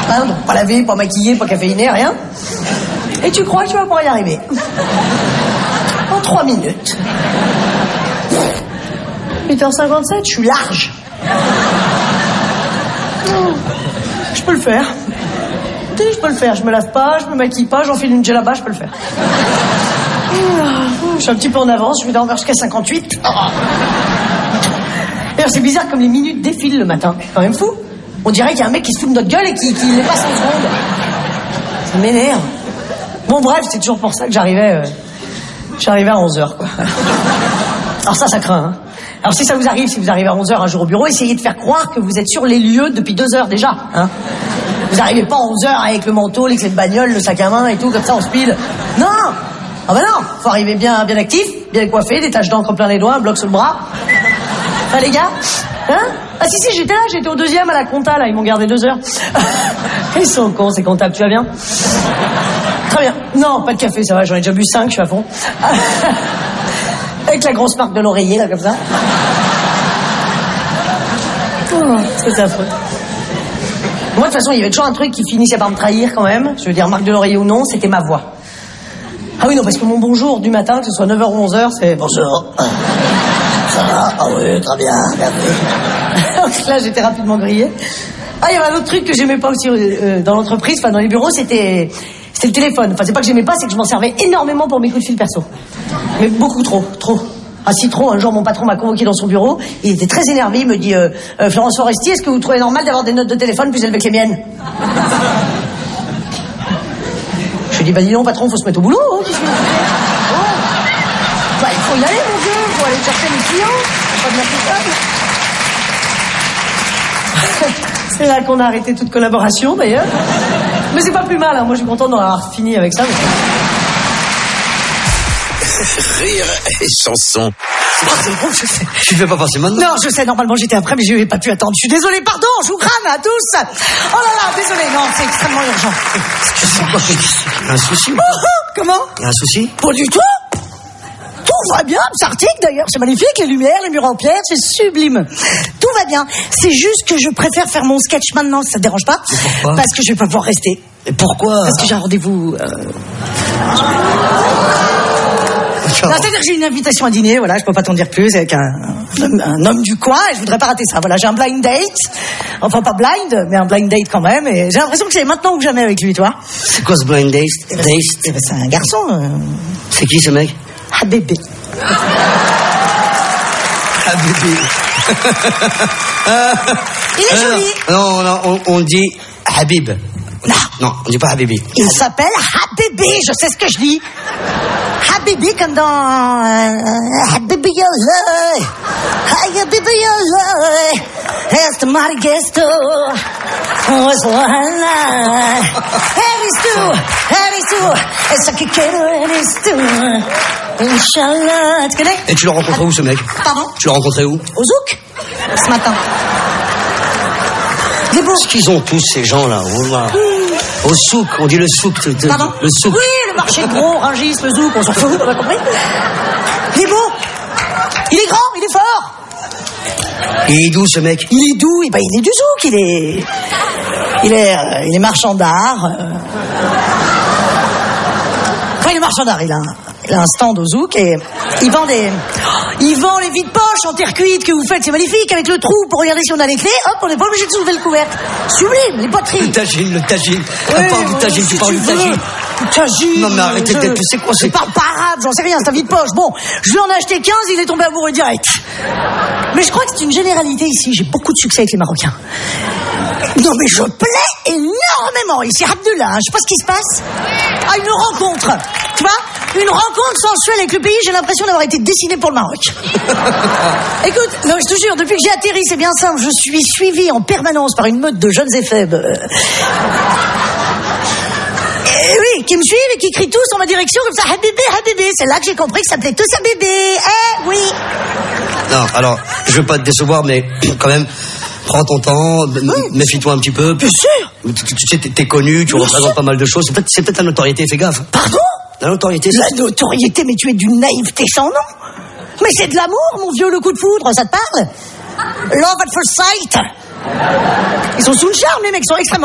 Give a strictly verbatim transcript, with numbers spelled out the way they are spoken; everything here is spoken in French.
Hein, donc pas lavé, pas maquillé, pas caféiné, rien. Et tu crois que tu vas pouvoir y arriver? En trois minutes. huit heures cinquante-sept, je suis large. Je peux le faire. Si, je peux le faire. Je me lave pas, je me maquille pas, j'enfile une djellaba, je peux le faire. Je suis un petit peu en avance, je vais dormir jusqu'à cinquante-huit. D'ailleurs, c'est bizarre comme les minutes défilent le matin. C'est quand même fou. On dirait qu'il y a un mec qui se fout de notre gueule et qui, qui les passe en seconde. Ça m'énerve. Bon, bref, c'est toujours pour ça que j'arrivais... Euh, j'arrivais à onze heures, quoi. Alors ça, ça craint, hein. Alors si ça vous arrive, si vous arrivez à onze heures un jour au bureau, essayez de faire croire que vous êtes sur les lieux depuis deux heures déjà, hein. Vous n'arrivez pas à onze heures avec le manteau, les clés de bagnole, le sac à main et tout, comme ça, on speed. Non! Ah bah non! Faut arriver bien, bien actif, bien coiffé, des taches d'encre plein les doigts, un bloc sur le bras. Ah les gars? Hein? Ah si si, j'étais là, j'étais au deuxième à la compta, là, ils m'ont gardé deux heures. Ils sont cons, ces comptables, tu vas bien? Très bien. Non, pas de café, ça va, j'en ai déjà bu cinq, je suis à fond. Avec la grosse marque de l'oreiller, là, comme ça. Oh, c'est affreux. Moi, de toute façon, il y avait toujours un truc qui finissait par me trahir, quand même. Je veux dire, marque de l'oreiller ou non, c'était ma voix. Ah oui, non, parce que mon bonjour du matin, que ce soit neuf heures ou onze heures, c'est... Bonjour. Ça va? Ah oui, très bien, merci. Donc là, j'étais rapidement grillé. Ah, il y avait un autre truc que j'aimais pas aussi euh, dans l'entreprise, enfin, dans les bureaux, c'était... C'était le téléphone. Enfin, c'est pas que j'aimais pas, c'est que je m'en servais énormément pour mes coups de fil perso. Mais beaucoup trop, trop. Ah si trop, un jour mon patron m'a convoqué dans son bureau, il était très énervé, il me dit euh, euh, Florence Foresti, est-ce que vous trouvez normal d'avoir des notes de téléphone plus élevées que les miennes? Je lui dis bah dis non patron, faut se mettre au boulot, hein, qu'est-ce que... oh. Bah il faut y aller mon vieux, faut aller chercher les clients, faut pas de la tout. C'est là qu'on a arrêté toute collaboration d'ailleurs. Mais c'est pas plus mal, hein. Moi je suis content d'en avoir fini avec ça. Mais... Rire et chanson. Oh, c'est bon, je sais. Tu ne fais pas passer maintenant? Non, je sais, normalement j'étais après, mais je n'ai pas pu attendre. Je suis désolée, pardon, je vous crame à tous. Oh là là, désolée, non, c'est extrêmement urgent. Excusez-moi, il y a un souci? Oh, oh, comment? Il y a un souci? Pas du tout. Tout va bien, c'est arctique d'ailleurs, c'est magnifique, les lumières, les murs en pierre, c'est sublime. Tout va bien, c'est juste que je préfère faire mon sketch maintenant, ça te dérange pas? Pourquoi? Parce que je vais pas pouvoir rester. Et pourquoi? Parce que j'ai un rendez-vous... Euh... Non, c'est-à-dire que j'ai une invitation à dîner, voilà, je peux pas t'en dire plus, avec un, un, un homme du coin, et je voudrais pas rater ça. Voilà, j'ai un blind date, enfin pas blind, mais un blind date quand même, et j'ai l'impression que c'est maintenant ou jamais avec lui, toi. C'est quoi ce blind date? Eh ben, date c'est, eh ben, c'est un garçon. Euh... C'est qui ce mec? Habibé. Habibé. Il est euh, joli. Non, non, on, on dit Habib. Non. Non, on dit pas Habibi. Il s'appelle Habibi, je sais ce que je dis. Habibi comme dans... Euh, Habibi Yolai. Habibi Yolai. It's the mighty guest. What's the line? Harry's too. Harry's too. It's a kikero and it's too. Inch'Allah. Tu connais? Et tu l'as rencontré où ce mec? Pardon? Tu l'as rencontré où? Au Zouk. Ce matin. Qu'est-ce qu'ils ont tous ces gens-là? Oh là. Au souk, on dit le souk. Pardon? Le souk. Oui, le marché de gros, Rungis, le zouk, on s'en fout, on a compris. Il est beau. Il est grand, il est fort. Il est d'où ce mec? Il est d'où? Eh ben, il est du zouk, il est... Il est, euh, il est marchand d'art. Euh... Enfin, il est marchand d'art, il a, un, il a un stand au zouk et il vend des... Il vend les vides poches en terre cuite que vous faites, c'est magnifique, avec le trou pour regarder si on a les clés. Hop, on n'est pas obligé de soulever le couvercle. Sublime, les poteries. Le tagine, le tagine. Oui, on parle du tagine, si tu parles tu du veux. tagine. Tagine. Non mais arrêtez je... d'être... C'est quoi Je c'est... parle pas arabe, j'en sais rien, c'est un vide poche. Bon, je lui en ai acheté quinze, il est tombé amoureux direct. Mais je crois que c'est une généralité ici, j'ai beaucoup de succès avec les Marocains. Non mais je plais énormément ici, Abdullah, hein, je sais pas ce qui se passe. Ah, une rencontre, tu vois, une rencontre sensuelle avec le pays, j'ai l'impression d'avoir été dessiné pour le Maroc. Écoute, non, je te jure, depuis que j'ai atterri, c'est bien simple, je suis suivi en permanence par une meute de jeunes et faibles. Et oui, qui me suivent et qui crient tous en ma direction comme ça, Habibi, Habibi. C'est là que j'ai compris que ça s'appelait tous Habibi. Eh oui. Non, alors, je veux pas te décevoir, mais quand même, prends ton temps, oui. Méfie-toi un petit peu. Bien sûr. Tu, tu, tu sais, t'es, t'es connu, tu Bien représentes sûr. Pas mal de choses. C'est peut-être, c'est peut-être la notoriété, fais gaffe. Pardon? La notoriété, c'est... La notoriété, mais tu es d'une naïveté sans nom. Mais c'est de l'amour, mon vieux, le coup de foudre, ça te parle? Love at first sight. Ils sont sous le charme, les mecs sont extrêmement